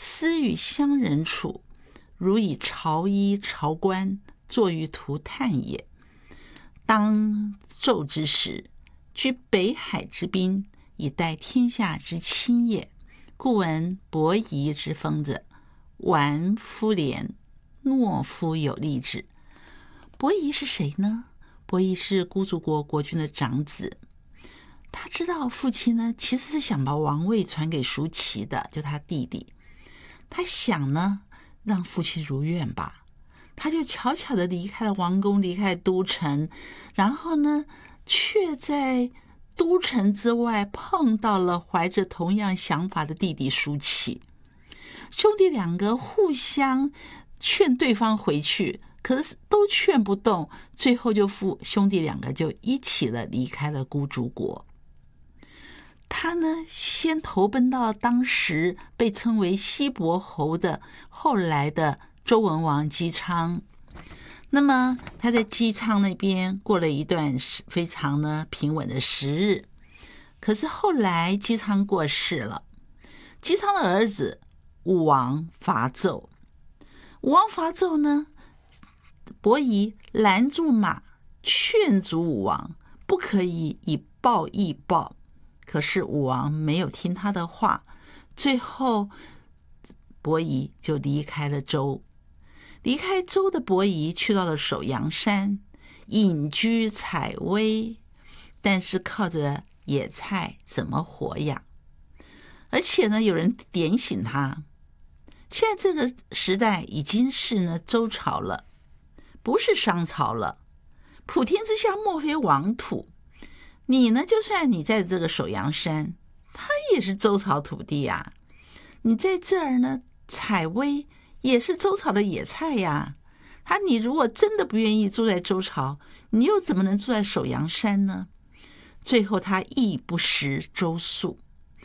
私与乡人处，如以朝衣朝冠，坐于涂炭也。当纣之时，居北海之滨，以待天下之亲也。故闻伯夷之疯子，玩夫廉，懦夫有力之。伯夷是谁呢？伯夷是孤竹国国君的长子。他知道父亲呢其实是想把王位传给叔齐的，就他弟弟。他想呢让父亲如愿吧，他就悄悄地离开了王宫，离开了都城，然后呢却在都城之外碰到了怀着同样想法的弟弟叔齐。兄弟两个互相劝对方回去，可是都劝不动，最后兄弟两个就一起了离开了孤竹国。他呢先投奔到当时被称为西伯侯的后来的周文王姬昌。那么他在姬昌那边过了一段非常呢平稳的时日。可是后来姬昌过世了，姬昌的儿子武王伐纣。武王伐纣呢，伯夷拦住马，劝阻武王不可以以暴易暴。可是武王没有听他的话，最后伯夷就离开了周。离开周的伯夷去到了首阳山，隐居采薇，但是靠着野菜怎么活呀？而且呢，有人点醒他，现在这个时代已经是呢周朝了，不是商朝了。普天之下莫非王土，你呢就算你在这个首阳山，它也是周朝土地呀。你在这儿呢采薇，也是周朝的野菜呀。你如果真的不愿意住在周朝，你又怎么能住在首阳山呢？最后他亦不食周粟，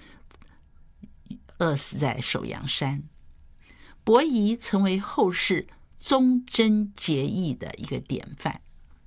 饿死在首阳山。伯夷成为后世忠贞节义的一个典范。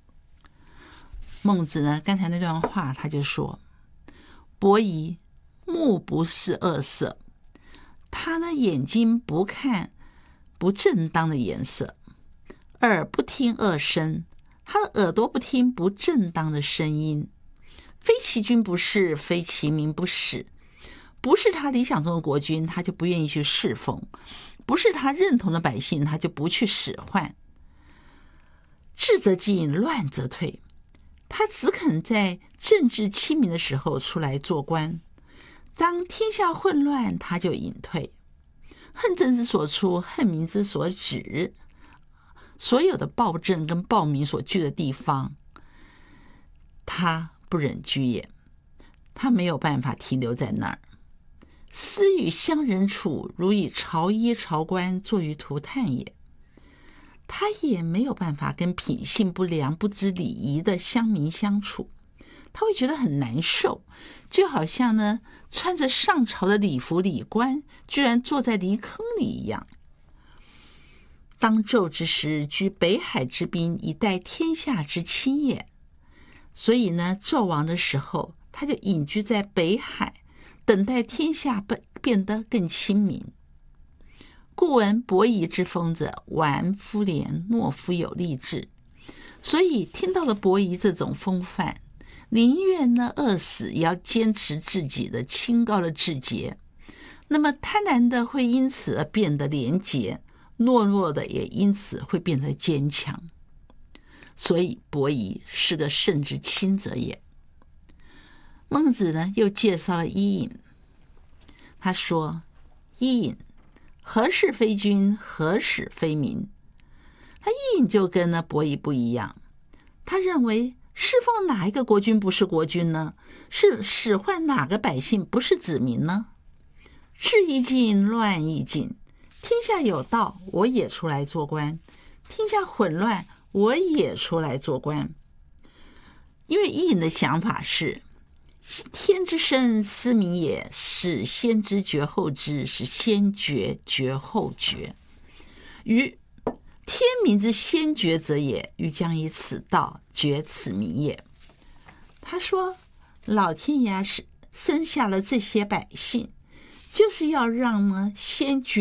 孟子呢，刚才那段话他就说，伯夷目不视恶色，他呢眼睛不看不正当的颜色，耳不听恶声，他的耳朵不听不正当的声音。非其君不侍，非其民不使。不是他理想中的国君，他就不愿意去侍奉；不是他认同的百姓，他就不去使唤。治则进，乱则退。他只肯在政治清明的时候出来做官，当天下混乱，他就隐退。恨政之所出，恨民之所止。所有的暴政跟暴民所居的地方，他不忍居也，他没有办法停留在那儿。私与乡人处，如以朝衣朝冠，坐于涂炭也。他也没有办法跟品性不良、不知礼仪的乡民相处，他会觉得很难受，就好像呢穿着上朝的礼服礼冠，居然坐在泥坑里一样。当纣之时，居北海之滨，以待天下之亲也。所以呢，纣王的时候，他就隐居在北海，等待天下变得更亲民。故闻伯夷之疯子，玩夫廉，懦夫有力之。所以听到了伯夷这种风范，宁愿呢饿死，也要坚持自己的清高的志节。那么贪婪的会因此而变得廉洁，懦弱的也因此会变得坚强。所以伯夷是个圣之亲者也。孟子呢又介绍了伊尹，他说，伊尹何事非君，何使非民。他伊尹就跟呢伯夷不一样，他认为侍奉哪一个国君不是国君呢？是使唤哪个百姓不是子民呢？治亦尽，乱亦尽。天下有道，我也出来做官；天下混乱，我也出来做官。因为伊尹的想法是，天之生，斯民也，使先知绝后知，使先觉绝后觉。于天民之先觉者也，欲将以此道绝此民也。他说，老天爷是生下了这些百姓，就是要让呢先觉